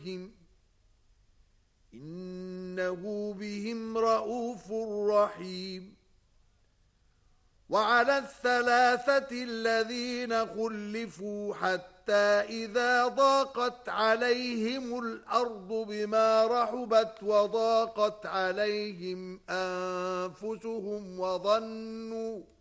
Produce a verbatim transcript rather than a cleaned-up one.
إنه بهم رؤوف رحيم. وعلى الثلاثة الذين خلفوا حتى إذا ضاقت عليهم الأرض بما رحبت وضاقت عليهم أنفسهم وظنوا